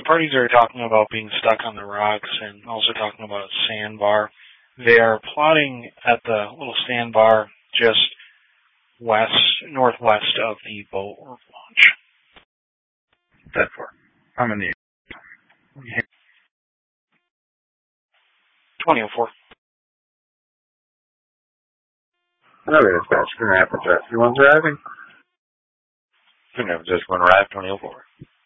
parties are talking about being stuck on the rocks and also talking about a sandbar. They are plotting at the little sandbar just northwest of the boat launch. That far. I'm in the 2004. Okay, dispatch. Can I have just you want driving? Can I have just one ride, 2004?